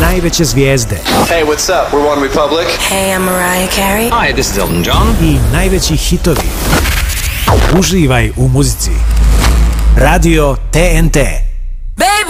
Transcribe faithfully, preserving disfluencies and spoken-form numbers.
najveće zvijezde. Hey, what's up? We're One Republic. Hey, I'm Mariah Carey. Hi, this is Elton John. I najveći hitovi. Uživaj u muzici. Radio T N T. Baby!